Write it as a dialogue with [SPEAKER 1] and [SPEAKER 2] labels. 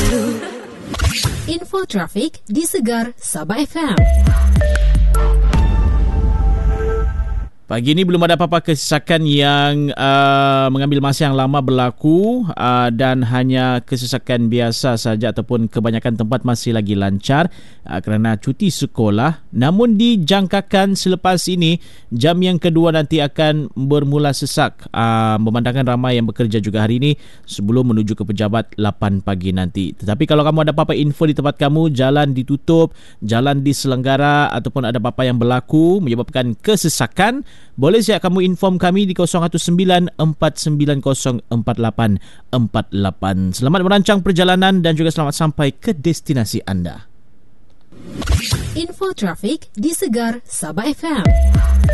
[SPEAKER 1] Info trafik di Segar Sabah FM.
[SPEAKER 2] Pagi ini belum ada apa-apa kesesakan yang mengambil masa yang lama berlaku dan hanya kesesakan biasa saja ataupun kebanyakan tempat masih lagi lancar kerana cuti sekolah. Namun dijangkakan selepas ini jam yang kedua nanti akan bermula sesak. Memandangkan ramai yang bekerja juga hari ini sebelum menuju ke pejabat 8 pagi nanti. Tetapi kalau kamu ada apa-apa info di tempat kamu, jalan ditutup, jalan diselenggara ataupun ada apa-apa yang berlaku menyebabkan kesesakan, boleh siap kamu inform kami di 019-490-4848. Selamat merancang perjalanan dan juga selamat sampai ke destinasi anda.
[SPEAKER 1] Info trafik di Segar Sabah FM.